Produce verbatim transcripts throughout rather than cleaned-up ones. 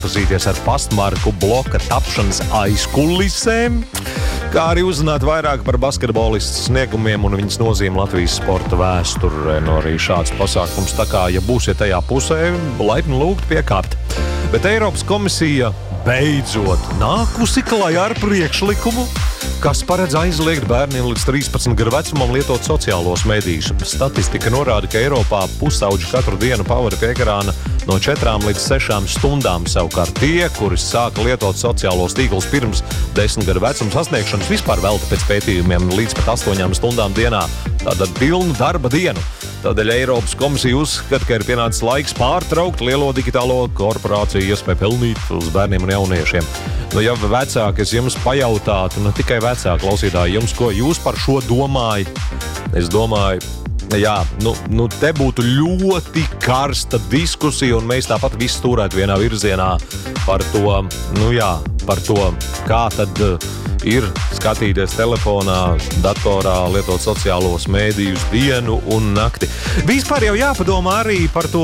iepazīties ar pastmarku bloka tapšanas aizkulisēm, kā arī uzzināt vairāk par basketbolistu sniegumiem un viņas nozīmi Latvijas sporta vēsturē. No arī šāds pasākums, tā kā, ja būsiet tajā pusē, laipni lūgt piekāpt. Bet Eiropas komisija beidzot nākusi klajā ar priekšlikumu, kas paredz aizliegt bērniem līdz trīspadsmit gadu vecumam lietot sociālos medijus. Statistika norāda, ka Eiropā pusauģi katru dienu pavada pie ekrāna no četrām līdz sešām stundām. Savukārt tie, kuri sāka lietot sociālos tīklus pirms desmit gadu vecuma sasniegšanas, vispār velta pēc pētījumiem līdz pat astoņām stundām dienā. Tātad pilnu darba dienu. Tādēļ Eiropas komisija uzskata, ka ir pienācis laiks pārtraukt lielo digitālo korporāciju iespēju pelnīt uz bērniem un jauniešiem. Nu, ja vecāki, es jums pajautātu, ne tikai vecāki klausītāji, jums, ko jūs par šo domājat? Es domāju, jā, nu, nu te būtu ļoti karsta diskusija, un mēs tāpat visi stūrētu vienā virzienā par to, nu jā, par to, kā tad ir skatīties telefonā, datorā, lietot sociālos mēdījus dienu un nakti. Vispār jau jāpadomā arī par to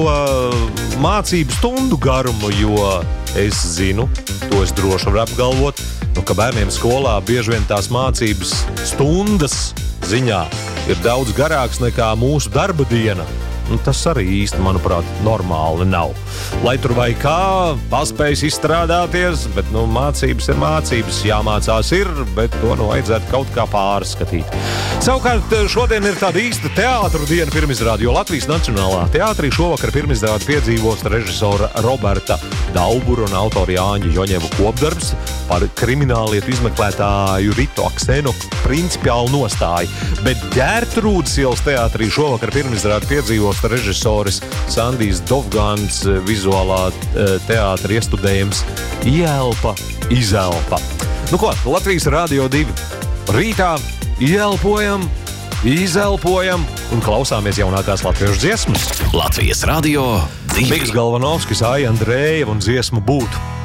mācību stundu garumu, jo es zinu, to es droši varu apgalvot, nu, ka bērniem skolā bieži vien tās mācības stundas ziņā ir daudz garāks nekā mūsu darba diena. Nu, tas arī īsti, manuprāt, normāli nav. Lai tur vai kā, paspējis izstrādāties, bet nu, mācības ir mācības, jāmācās ir, bet to nu vajadzētu kaut kā pārskatīt. Savukārt šodien ir tāda īsta teātru diena pirmizrāde, jo Latvijas Nacionālā teātrī šovakar pirmizrāde piedzīvos režisora Roberta Daubura un autora Jāņa Joņeva kopdarbs par krimināllietu izmeklētāju Ritu Aksēnu principiālu nostāju. Bet Ģertrūdes ielas teātrī šovakar pirmizrāde piedzīvos režisoris Sandijs Dovgans vizuālā teātra iestudējums Ielpa, izelpa. Nu ko, Latvijas Radio divi. Rītā ielpojam, izelpojam un klausāmies jaunākās latviešu dziesmas. Latvijas Radio divi. Miks Galvanovskis, Aija Andrējeva un dziesma Būtu.